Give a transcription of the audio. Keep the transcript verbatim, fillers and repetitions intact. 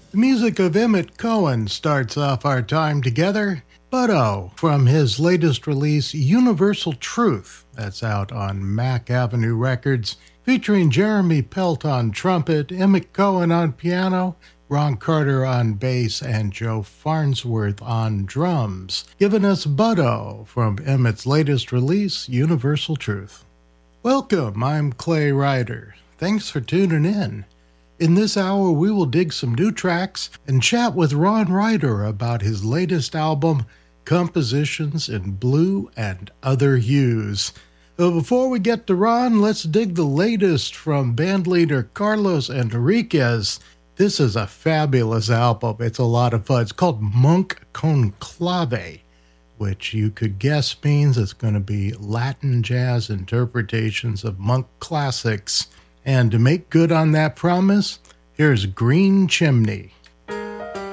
The music of Emmett Cohen starts off our time together. Butto from his latest release, Universal Truth, that's out on Mack Avenue Records, featuring Jeremy Pelt on trumpet, Emmett Cohen on piano, Ron Carter on bass, and Joe Farnsworth on drums, giving us Butto from Emmett's latest release, Universal Truth. Welcome, I'm Clay Ryder. Thanks for tuning in. In this hour, we will dig some new tracks and chat with Ron Ryder about his latest album, Compositions in Blue and Other Hues. But before we get to Ron, let's dig the latest from bandleader Carlos Enriquez. This is a fabulous album. It's a lot of fun. It's called Monk Conclave, which you could guess means it's going to be Latin jazz interpretations of monk classics. And to make good on that promise, here's Green Chimney.